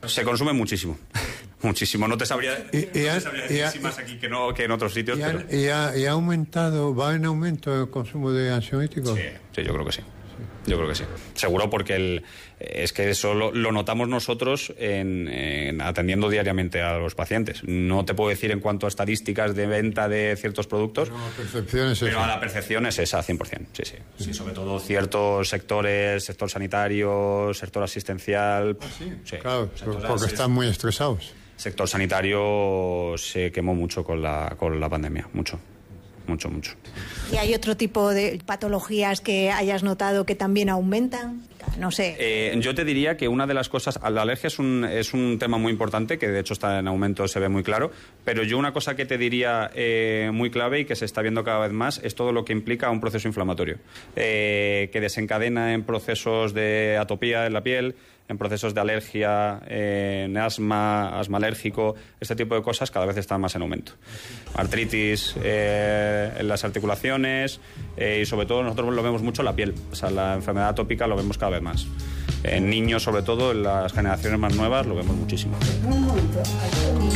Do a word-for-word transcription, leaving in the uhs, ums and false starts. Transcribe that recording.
Se consume muchísimo. Muchísimo. No te sabría, y, y no te ha, sabría decir y ha, si más aquí que, no, que en otros sitios. Y ha, pero... y, ha, y ha aumentado, va en aumento el consumo de ansiolíticos. Sí, sí, yo creo que sí. Yo creo que sí. Seguro porque el, es que eso lo, lo notamos nosotros en, en atendiendo diariamente a los pacientes. No te puedo decir en cuanto a estadísticas de venta de ciertos productos, no, percepción es pero esa. la percepción es esa, cien por ciento. Sí, sí, sí. Sí, sobre todo ciertos sectores, sector sanitario, sector asistencial. ¿Ah, sí? Sí. Claro, Sector, porque están muy estresados. Sector sanitario se quemó mucho con la, con la pandemia, mucho. Mucho, mucho. ¿Y hay otro tipo de patologías que hayas notado que también aumentan? No sé. Eh, yo te diría que una de las cosas, la alergia es un, es un tema muy importante, que de hecho está en aumento, se ve muy claro, pero yo una cosa que te diría eh, muy clave y que se está viendo cada vez más es todo lo que implica un proceso inflamatorio, eh, que desencadena en procesos de atopía en la piel, en procesos de alergia, eh, en asma, asma alérgico, este tipo de cosas cada vez están más en aumento. Artritis eh, en las articulaciones eh, y sobre todo nosotros lo vemos mucho en la piel, o sea, la enfermedad atópica lo vemos cada vez más. En niños, sobre todo, en las generaciones más nuevas, lo vemos muchísimo.